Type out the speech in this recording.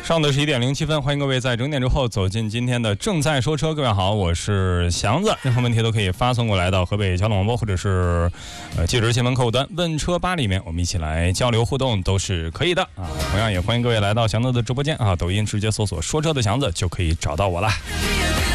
上的11:07，欢迎各位在整点之后走进今天的正在说车。各位好，我是祥子，任何问题都可以发送过来到河北交通广播或者是记者新闻客户端问车吧里面，我们一起来交流互动都是可以的同样也欢迎各位来到祥子的直播间抖音直接搜索说车的祥子就可以找到我了。